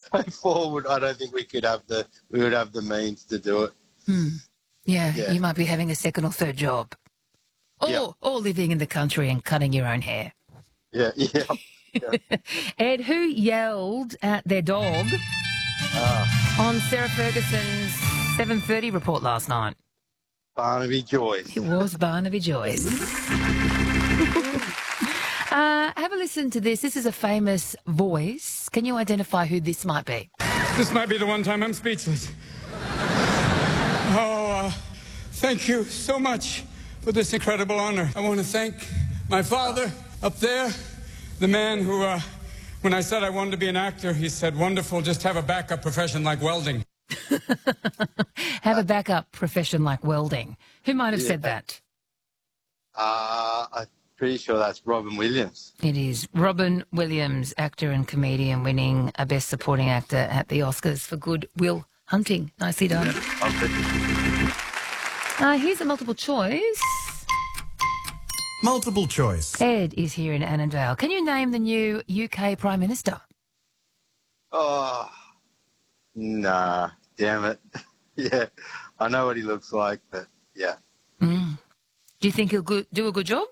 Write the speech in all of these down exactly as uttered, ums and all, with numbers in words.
going forward, I don't think we could have the we would have the means to do it. Hmm. Yeah, Yeah. you might be having a second or third job. Or, Yeah. or living in the country and cutting your own hair. Yeah, yeah. yeah. Ed, who yelled at their dog Uh, on Sarah Ferguson's seven thirty report last night? Barnaby Joyce. It was Barnaby Joyce. uh, have a listen to this. This is a famous voice. Can you identify who this might be? This might be the one time I'm speechless. Oh, uh, thank you so much for this incredible honor. I want to thank my father up there, the man who, uh, when I said I wanted to be an actor, he said, wonderful, just have a backup profession like welding. Have a backup profession like welding. Who might have Yeah. said that? Uh, I'm pretty sure that's Robin Williams. It is Robin Williams, actor and comedian, winning a Best Supporting Actor at the Oscars for Good Will Hunting. Nicely done. I'm pretty- Uh, here's a multiple choice. Multiple choice. Ed is here in Annandale. Can you name the new U K Prime Minister? Oh, nah, damn it. yeah, I know what he looks like, but yeah. Mm. Do you think he'll go- do a good job?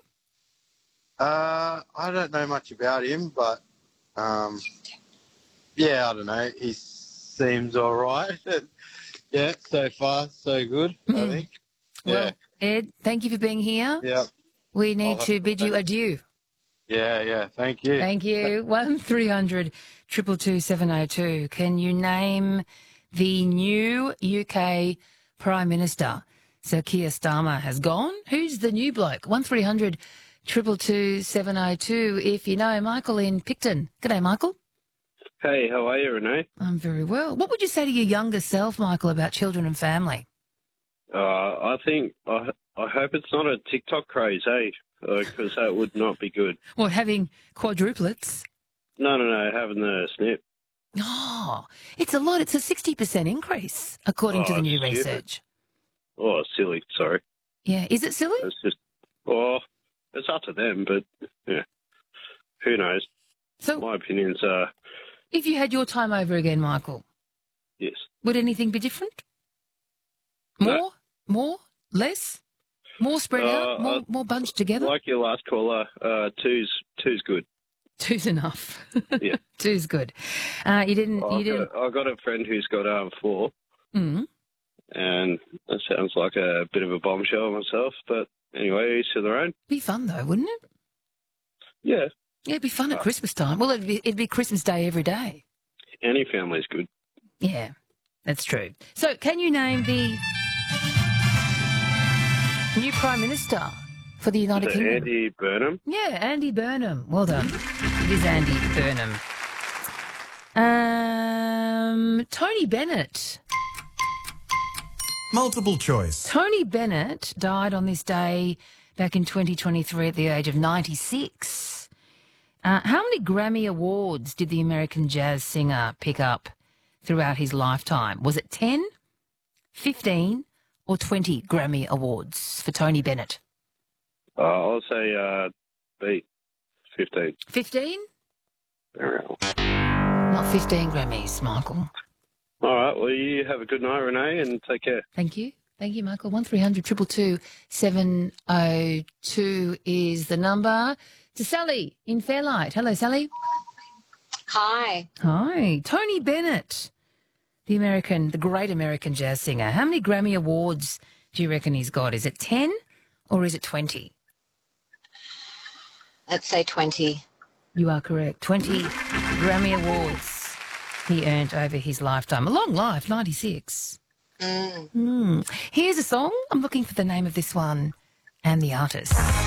Uh, I don't know much about him, but um, yeah, I don't know. He seems all right. yeah, so far so good. I Mm. think. Well, Yeah, Ed, thank you for being here. yeah, We need I'll to have bid to you say- adieu. yeah, yeah. Thank you. Thank you. one three hundred two two two seven oh two. Can you name the new U K Prime Minister? Sir Keir Starmer has gone. Who's the new bloke? one three hundred two two two seven oh two. If you know Michael in Picton. G'day, Michael. Hey, how are you, Renee? I'm very well. What would you say to your younger self, Michael, about children and family? Uh, I think, I, I hope it's not a TikTok craze, eh? Because that would not be good. What, having quadruplets? No, no, no, having the snip. Oh, it's a lot. It's a sixty percent increase, according to Oh, the new stupid. research. Oh, silly, sorry. Yeah. Is it silly? It's just, oh, it's up to them, but, yeah, who knows? So My opinions are, if you had your time over again, Michael, yes. would anything be different? More? No. More? Less? More spread Uh, out? More, uh, more bunched together? Like your last caller, uh, two's, two's good. Two's enough. Yeah. Two's good. Uh, you didn't. You I've didn't. got, I've got a friend who's got um, four, Mm. and that sounds like a bit of a bombshell myself, but anyway, each to their own. Be fun though, wouldn't it? Yeah, Yeah, it'd be fun at Uh, Christmas time. Well, it'd be, it'd be Christmas Day every day. any family's good. Yeah, that's true. So, can you name the new Prime Minister for the United So Kingdom? Andy Burnham. Yeah, Andy Burnham. Well done. It is Andy Burnham. Um, Tony Bennett. Multiple choice. Tony Bennett died on this day back in twenty twenty-three at the age of ninety-six. Uh, how many Grammy Awards did the American jazz singer pick up throughout his lifetime? Was it ten, fifteen, or twenty Grammy Awards for Tony Bennett? Uh, I'll say uh, B, fifteen. fifteen? Very well. Not fifteen Grammys, Michael. All right, well, you have a good night, Renee, and take care. Thank you. Thank you, Michael. one three hundred two two two seven oh two is the number. To Sally in Fairlight. Hello, Sally. Hi. Hi. Tony Bennett, the American, the great American jazz singer. How many Grammy Awards do you reckon he's got? Is it ten or is it twenty? Let's say twenty. You are correct. twenty Grammy Awards he earned over his lifetime. A long life, ninety-six. Mm. Hmm. Here's a song. I'm looking for the name of this one and the artist.